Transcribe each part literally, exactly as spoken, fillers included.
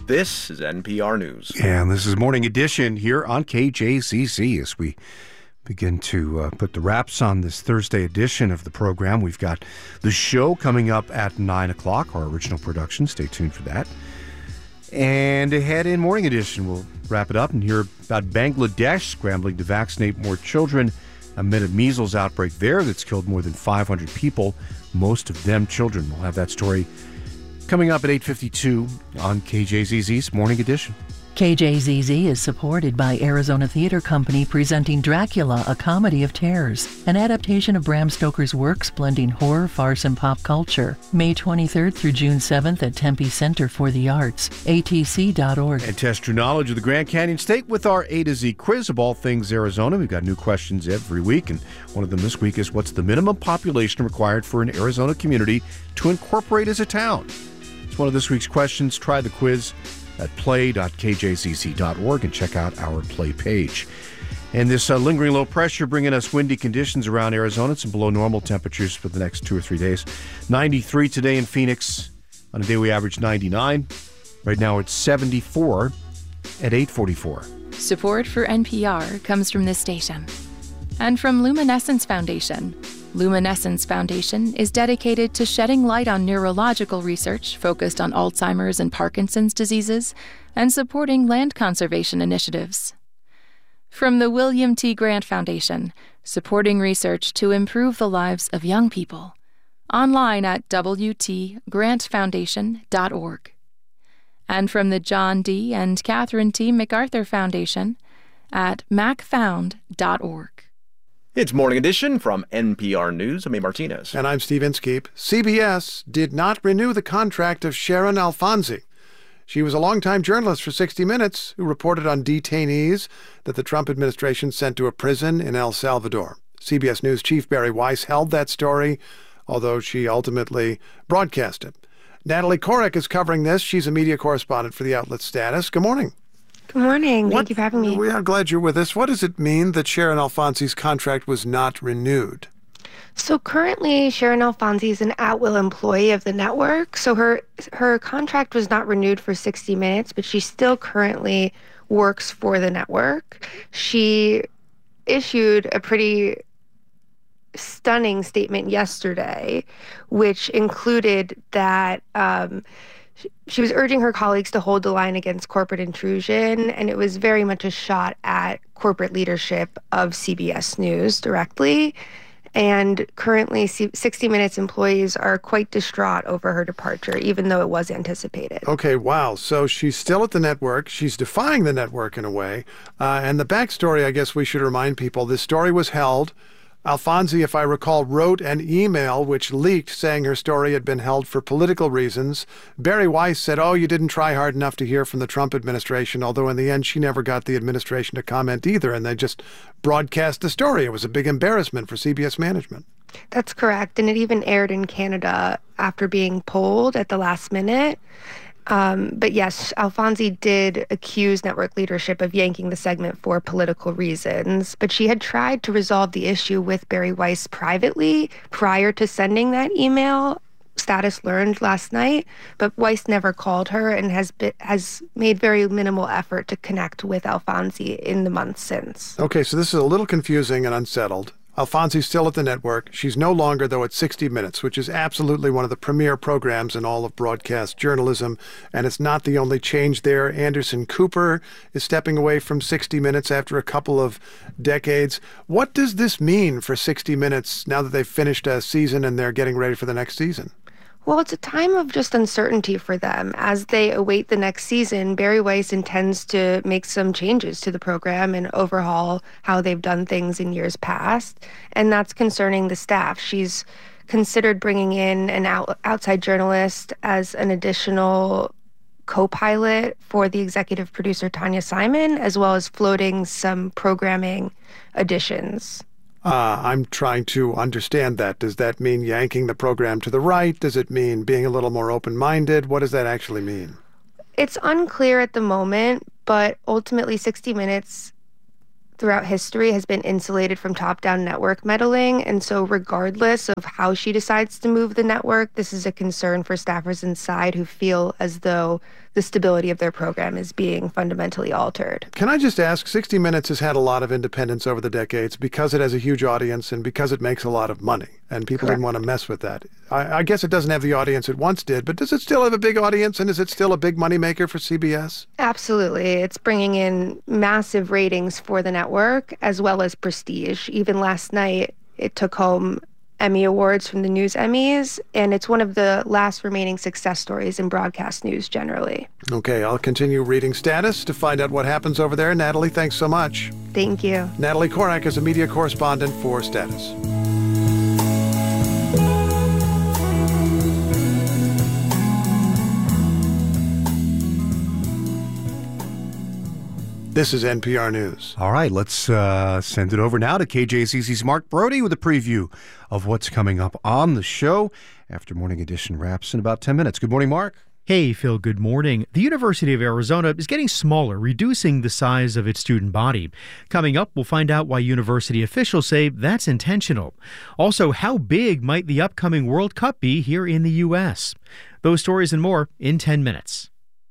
This is N P R News. And this is Morning Edition here on K J Z Z as we begin to uh, put the wraps on this Thursday edition of the program. We've got the show coming up at nine o'clock, our original production. Stay tuned for that. And ahead in Morning Edition, we'll wrap it up and hear about Bangladesh scrambling to vaccinate more children amid a measles outbreak there that's killed more than five hundred people, most of them children. We'll have that story coming up at eight fifty-two on K J Z Z's Morning Edition. K J Z Z is supported by Arizona Theater Company presenting Dracula, A Comedy of Terrors, an adaptation of Bram Stoker's works blending horror, farce, and pop culture. May twenty-third through June seventh at Tempe Center for the Arts, A T C dot org. And test your knowledge of the Grand Canyon State with our A to Z quiz of all things Arizona. We've got new questions every week, and one of them this week is, what's the minimum population required for an Arizona community to incorporate as a town? It's one of this week's questions. Try the quiz at play dot k j z z dot org and check out our Play page. And this uh, lingering low pressure bringing us windy conditions around Arizona. Some below normal temperatures for the next two or three days. ninety-three today in Phoenix. On a day we average ninety-nine. Right now it's seventy-four at eight forty-four. Support for N P R comes from this station and from Luminescence Foundation. Luminescence Foundation is dedicated to shedding light on neurological research focused on Alzheimer's and Parkinson's diseases and supporting land conservation initiatives. From the William T. Grant Foundation, supporting research to improve the lives of young people. Online at w t grant foundation dot org. And from the John D. and Catherine T. MacArthur Foundation at mac found dot org. It's Morning Edition from N P R News. I'm A. Martinez. And I'm Steve Inskeep. C B S did not renew the contract of Sharon Alfonsi. She was a longtime journalist for sixty minutes who reported on detainees that the Trump administration sent to a prison in El Salvador. C B S News chief Bari Weiss held that story, although she ultimately broadcast it. Natalie Korek is covering this. She's a media correspondent for the outlet Status. Good morning. Good morning. What, Thank you for having me. We are glad you're with us. What does it mean that Sharon Alfonsi's contract was not renewed? So currently, Sharon Alfonsi is an at-will employee of the network. So her her contract was not renewed for sixty minutes, but she still currently works for the network. She issued a pretty stunning statement yesterday, which included that um, she was urging her colleagues to hold the line against corporate intrusion, and it was very much a shot at corporate leadership of C B S News directly. And currently, sixty minutes employees are quite distraught over her departure, even though it was anticipated. Okay, wow. So she's still at the network. She's defying the network in a way. Uh, and the backstory, I guess we should remind people, this story was held. Alfonsi, if I recall, wrote an email which leaked saying her story had been held for political reasons. Bari Weiss said, oh, you didn't try hard enough to hear from the Trump administration, although in the end she never got the administration to comment either, and they just broadcast the story. It was a big embarrassment for C B S management. That's correct, and it even aired in Canada after being pulled at the last minute. Um, but yes, Alfonsi did accuse network leadership of yanking the segment for political reasons, but she had tried to resolve the issue with Bari Weiss privately prior to sending that email, Status learned last night, but Weiss never called her and has been, has made very minimal effort to connect with Alfonsi in the months since. Okay, so this is a little confusing and unsettled. Alfonsi's still at the network. She's no longer, though, at sixty minutes, which is absolutely one of the premier programs in all of broadcast journalism. And it's not the only change there. Anderson Cooper is stepping away from sixty minutes after a couple of decades. What does this mean for sixty minutes now that they've finished a season and they're getting ready for the next season? Well, it's a time of just uncertainty for them. As they await the next season, Bari Weiss intends to make some changes to the program and overhaul how they've done things in years past. And that's concerning the staff. She's considered bringing in an out- outside journalist as an additional co-pilot for the executive producer, Tanya Simon, as well as floating some programming additions. Uh, I'm trying to understand that. Does that mean yanking the program to the right? Does it mean being a little more open-minded? What does that actually mean? It's unclear at the moment, but ultimately sixty minutes throughout history has been insulated from top-down network meddling. And so regardless of how she decides to move the network, this is a concern for staffers inside who feel as though the stability of their program is being fundamentally altered. Can I just ask, sixty minutes has had a lot of independence over the decades because it has a huge audience and because it makes a lot of money, and people Correct. didn't want to mess with that. I, I guess it doesn't have the audience it once did, but does it still have a big audience, and is it still a big moneymaker for C B S? Absolutely. It's bringing in massive ratings for the network as well as prestige. Even last night, it took home Emmy Awards from the News Emmys, and it's one of the last remaining success stories in broadcast news generally. Okay, I'll continue reading Status to find out what happens over there. Natalie, thanks so much. Thank you. Natalie Korak is a media correspondent for Status. This is N P R News. All right, let's uh, send it over now to K J Z Z's Mark Brody with a preview of what's coming up on the show after Morning Edition wraps in about ten minutes. Good morning, Mark. Hey, Phil, good morning. The University of Arizona is getting smaller, reducing the size of its student body. Coming up, we'll find out why university officials say that's intentional. Also, how big might the upcoming World Cup be here in the U S? Those stories and more in ten minutes.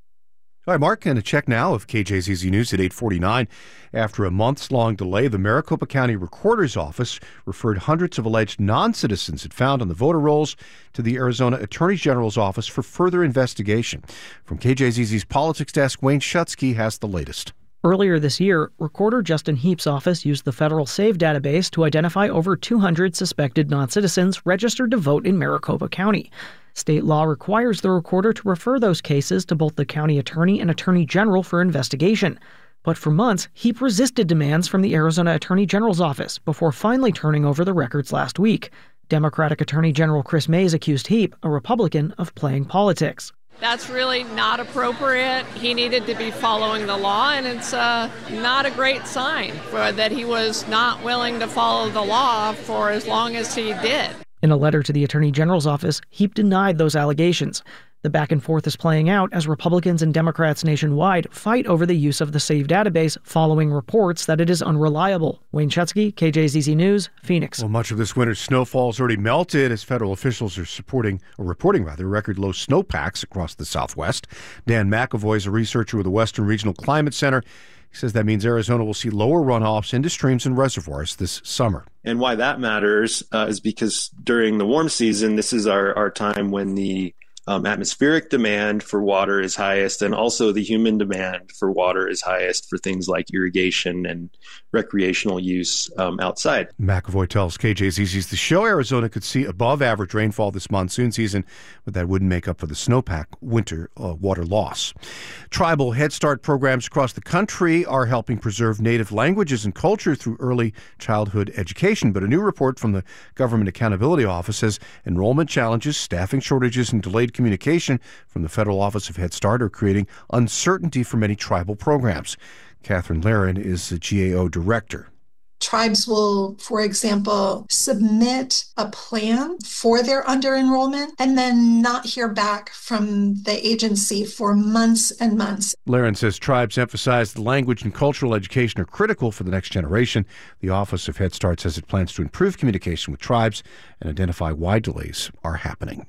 All right, Mark, and a check now of K J Z Z News at eight forty-nine. After a months-long delay, the Maricopa County Recorder's Office referred hundreds of alleged non-citizens it found on the voter rolls to the Arizona Attorney General's office for further investigation. From K J Z Z's Politics Desk, Wayne Schutsky has the latest. Earlier this year, Recorder Justin Heap's office used the federal SAVE database to identify over two hundred suspected non-citizens registered to vote in Maricopa County. State law requires the recorder to refer those cases to both the county attorney and attorney general for investigation. But for months, Heap resisted demands from the Arizona Attorney General's office before finally turning over the records last week. Democratic Attorney General Chris Mays accused Heap, a Republican, of playing politics. That's really not appropriate. He needed to be following the law, and it's uh, not a great sign for that he was not willing to follow the law for as long as he did. In a letter to the Attorney General's office, Heap denied those allegations. The back and forth is playing out as Republicans and Democrats nationwide fight over the use of the SAVE database following reports that it is unreliable. Wayne Schutsky, K J Z Z News, Phoenix. Well, much of this winter's snowfall has already melted as federal officials are supporting, or reporting rather, record low snowpacks across the Southwest. Dan McAvoy is a researcher with the Western Regional Climate Center. He says that means Arizona will see lower runoffs into streams and reservoirs this summer. And why that matters uh, is because during the warm season, this is our, our time when the um, atmospheric demand for water is highest, and also the human demand for water is highest for things like irrigation and recreational use um, outside. McAvoy tells K J Z Z's The Show Arizona could see above average rainfall this monsoon season, but that wouldn't make up for the snowpack winter uh, water loss. Tribal Head Start programs across the country are helping preserve native languages and culture through early childhood education, but a new report from the Government Accountability Office says enrollment challenges, staffing shortages, and delayed communication from the Federal Office of Head Start are creating uncertainty for many tribal programs. Catherine Laren is the G A O director. Tribes will, for example, submit a plan for their under-enrollment and then not hear back from the agency for months and months. Laren says tribes emphasize the language and cultural education are critical for the next generation. The Office of Head Start says it plans to improve communication with tribes and identify why delays are happening.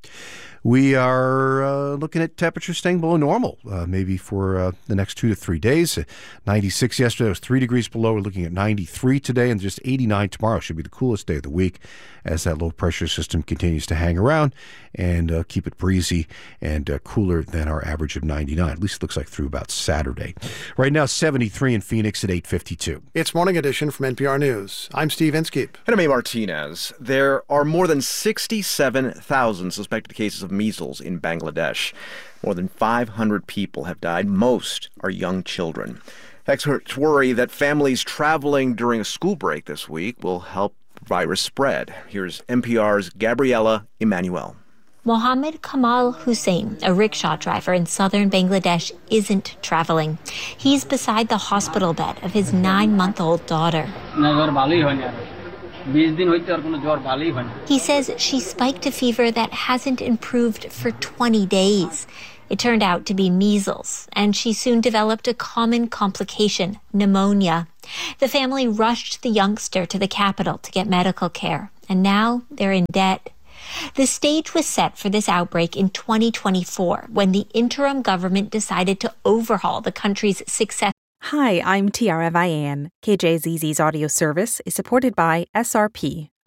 We are uh, looking at temperatures staying below normal, uh, maybe for uh, the next two to three days. Uh, ninety-six yesterday was three degrees below. We're looking at ninety-three today, and just eighty-nine tomorrow. Should be the coolest day of the week as that low pressure system continues to hang around and uh, keep it breezy and uh, cooler than our average of ninety-nine. At least it looks like through about Saturday. Right now, seventy-three in Phoenix at eight fifty-two. It's Morning Edition from N P R News. I'm Steve Inskeep. And I'm A. Martinez. There are more than sixty-seven thousand suspected cases of measles in Bangladesh. More than five hundred people have died. Most are young children. Experts worry that families traveling during a school break this week will help virus spread. Here's N P R's Gabriella Emanuel. Mohammed Kamal Hussein, a rickshaw driver in southern Bangladesh, isn't traveling. He's beside the hospital bed of his nine-month-old daughter. He says she spiked a fever that hasn't improved for twenty days. It turned out to be measles, and she soon developed a common complication, pneumonia. The family rushed the youngster to the capital to get medical care, and now they're in debt. The stage was set for this outbreak in twenty twenty-four when the interim government decided to overhaul the country's success. Hi, I'm Tiara Vian. K J Z Z's audio service is supported by S R P.